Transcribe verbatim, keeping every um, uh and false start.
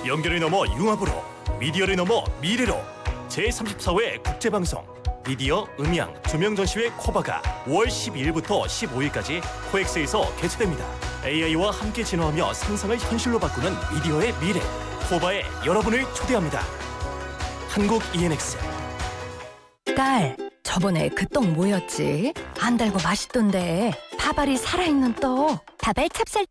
연결을 넘어 융합으로, 미디어를 넘어 미래로 제삼십사 회 국제방송 미디어 음향 조명전시회 코바가 오월 십이일부터 십오일까지 코엑스에서 개최됩니다. 에이아이와 함께 진화하며 상상을 현실로 바꾸는 미디어의 미래, 코바에 여러분을 초대합니다. 한국 이엔엑스. 딸, 저번에 그 떡 뭐였지? 안 달고 맛있던데. 밥알이 살아있는 떡. 다발 찹쌀떡